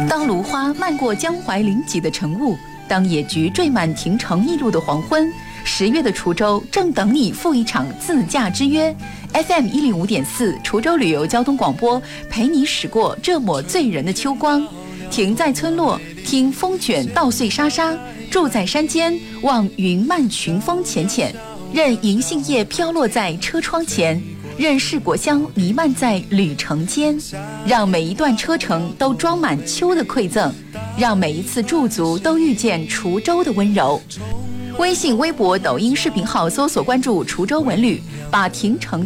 当芦花漫过江淮临济的晨雾，当野菊缀满亭城驿路的黄昏，10月的滁州正等你赴一场自驾之约。FM 105.4滁州旅游交通广播，陪你驶过这抹醉人的秋光。停在村落，听风卷稻穗沙沙；住在山间，望云漫群峰浅浅。任银杏叶飘落在车窗前，任世果香弥漫在旅程间，让每一段车程都装满秋的馈赠，让每一次驻足都遇见滁州的温柔。微信、微博、抖音视频号搜索关注滁州文旅，把停城